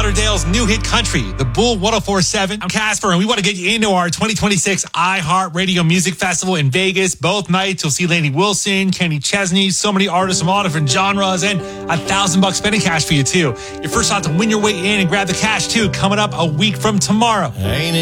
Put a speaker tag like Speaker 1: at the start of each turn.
Speaker 1: Lauderdale's new hit country, the Bull 104.7. I'm Casper, and we want to get you into our 2026 iHeartRadio Music Festival in Vegas. Both nights, you'll see Lainey Wilson, Kenny Chesney, so many artists from all different genres, and $1,000 spending cash for you, too. Your first shot to win your way in and grab the cash, too, coming up a week from tomorrow.